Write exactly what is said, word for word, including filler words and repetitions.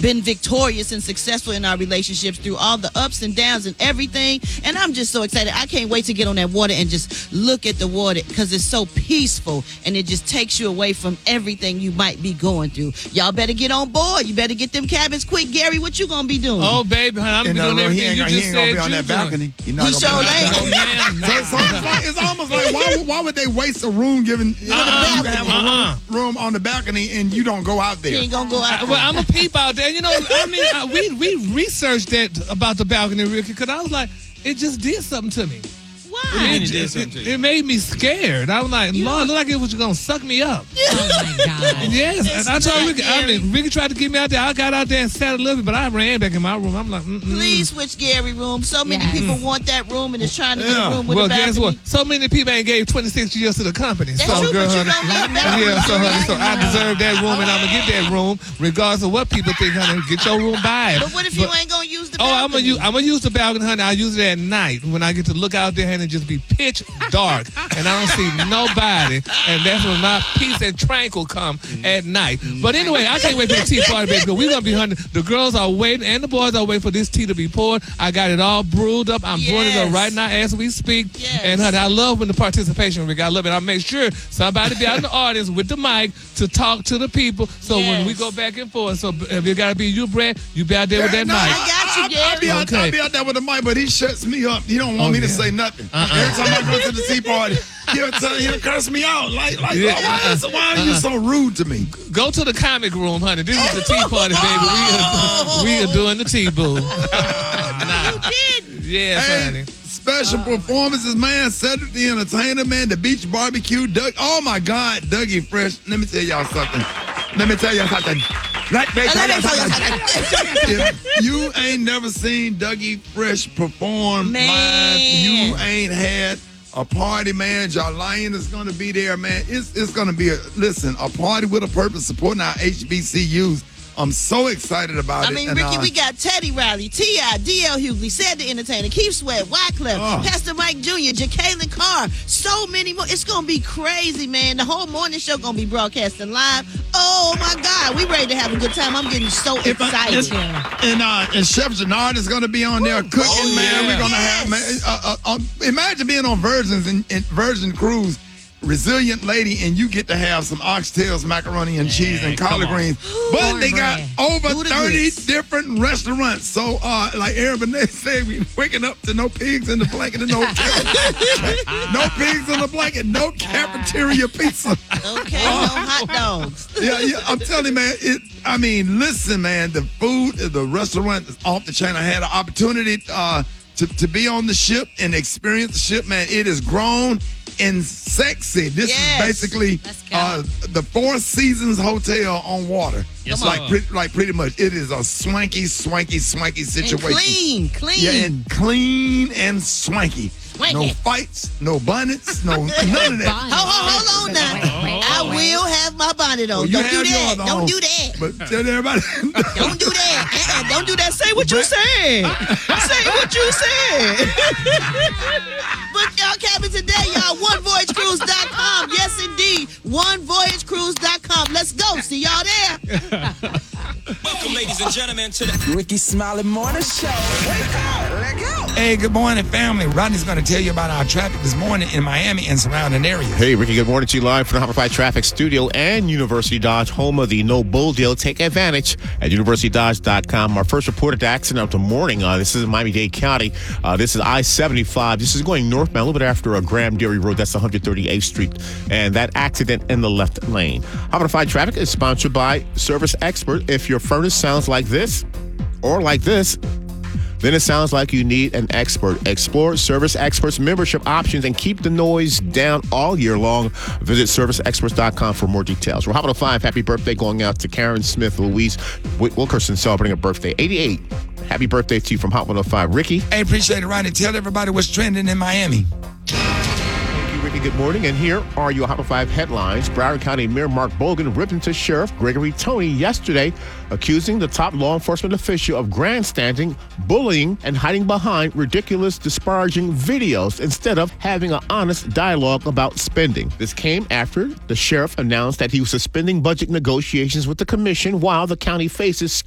been victorious and successful in our relationships through all the ups and downs and everything. And I'm just so excited. I can't wait to get on that water and just look at the water because it's so peaceful and it just takes you away from everything you might be going through. Y'all better get on board. You better get them cabins quick. Gary, what you gonna be doing? Oh, baby, honey, I'm doing everything you just said. He ain't gonna be on that balcony. He not He sure ain't. So it's, almost like, it's almost like why, would- why would they waste a room giving you Uh-uh. can have a Uh-uh. room, room on the balcony and you don't go out He there? ain't gonna go out I, there. well, I'm a peep out there. You know, I mean, I, we we researched that about the balcony, Ricky, because I was like, it just did something to me. Why? It, it, it, it made me scared. I was like, You Lord, know- look like it was going to suck me up. Oh my God. Yes, It's and I told not Ricky, I Gary. mean, Ricky tried to get me out there. I got out there and sat a little bit, but I ran back in my room. I'm like, mm-mm. Please switch Gary room. So many Yes. people want that room and is trying to get Yeah. a room with Well, a balcony. guess what? So many people ain't gave twenty-six years to the company. That's so, true, girl, but you honey, don't need that yeah, room. so, honey, so I deserve that room, and I'm gonna get that room, regardless of what people think, honey. Get your room by it. But what if you ain't gonna use the Oh, balcony? I'm gonna use I'm gonna use the balcony, honey. I use it at night when I get to look out there and it just be pitch dark, and I don't see nobody, and that's when my peace and tranquil come at night. But anyway, I can't wait for the tea party, baby. We're gonna be, honey. The girls are waiting, and the boys are waiting for this tea to be poured. I got it all brewed up. I'm brewing it up Yes. right now as we speak. Yes. And honey, I love when the participation, Rick. I love it. I make sure somebody be out in the audience with the mic to talk to the people. So when Yes. we go back and forth, so if it gotta be you, Brad, you be out there with that No, mic. I got you, I, will be Gary. out, Okay. I'll be out there with the mic, but he shuts me up. He don't want Oh, me to yeah. say nothing. Uh-uh. Every time I go to the tea party, he'll, tell, he'll curse me out. Like, like Yeah, why, is, why are you so rude to me? Go to the comic room, honey. This is the tea party, baby. We are, we are doing the tea boo. You did. Yes, Hey, honey. special performances, man. Cedric the Entertainer, man. The Beach Barbecue. Doug. Oh, my God. Dougie Fresh. Let me tell y'all something. Let me tell y'all something. Let me tell y'all something. If you ain't never seen Dougie Fresh perform Man. live, you ain't had a party, man. Jalaine is going to be there, man. It's, it's going to be, a listen, a party with a purpose supporting our H B C Us. I'm so excited about I it. mean, And, Ricky, uh, we got Teddy Riley, T I, D L Hughley, Ced the Entertainer, Keith Sweat, Wyclef, Oh. Pastor Mike Junior, Jacqueline Carr, so many more. It's going to be crazy, man. The whole morning show going to be broadcasting live. Oh, my God. We ready to have a good time. I'm getting so If I- excited. if- and uh, and Chef Jannard is going to be on there cooking, Oh, man. yeah. We're going to Yes. have, man. Uh, uh, uh, imagine being on Virgins and, and Virgin Cruise, resilient lady, and you get to have some oxtails, macaroni and cheese, and collard come on. greens. But they got over Who the thirty grits? different restaurants. So, uh, like Aaron Benet said, we waking up to no pigs in the blanket and no no pigs in the blanket, no cafeteria pizza. Okay, no hot dogs. Yeah, yeah, I'm telling you, man. It. I mean, listen, man. The food, the restaurant is off the chain. I had an opportunity uh, to to be on the ship and experience the ship, man. It is grown and sexy. This Yes. is basically Let's go. uh, the Four Seasons Hotel on water. Yes, like, sir. pretty, like pretty much, it is a swanky, swanky, swanky And situation. clean, clean. Yeah, and clean and swanky. Swanky. No fights, no bonnets, no none of that. Hold, hold, hold on now. Wait, wait, I wait. will have my bonnet on. Well, you Don't do have that. yours Don't on. do that. But tell everybody. Don't do that. Uh-uh, don't do that. Say what you said. Say what you said. Book y'all cabin today, y'all. one voyage cruise dot com. Yes, indeed. one voyage cruise dot com. Let's go. See y'all there. Welcome, ladies and gentlemen, to the Ricky Smiley Morning Show. Wake up, let go. Hey, good morning, family. Rodney's going to tell you about our traffic this morning in Miami and surrounding areas. Hey, Ricky, good morning to you live from the Hopper Traffic Studio and University Dodge, home of the No Bull Deal. Take advantage at university dodge dot com. Our first reported accident of the morning. Uh, this is in Miami-Dade County. Uh, this is I seventy-five. This is going northbound a little bit after a Graham Dairy Road. That's one thirty-eighth Street. And that accident in the left lane. Hopper Traffic is sponsored by Service Expert. If your furnace sounds like this or like this, then it sounds like you need an expert. Explore Service Experts membership options and keep the noise down all year long. Visit service experts dot com for more details. We're hopping to five. Happy birthday going out to Karen Smith Louise Wilkerson celebrating a birthday. eighty-eight. Happy birthday to you from Hot one oh five. Ricky. Hey, appreciate it, Rodney. Tell everybody what's trending in Miami. Thank you, Ricky. Good morning. And here are your Hot one oh five headlines. Broward County Mayor Mark Bogan ripped into Sheriff Gregory Tony yesterday, accusing the top law enforcement official of grandstanding, bullying, and hiding behind ridiculous, disparaging videos instead of having an honest dialogue about spending. This came after the sheriff announced that he was suspending budget negotiations with the commission while the county faces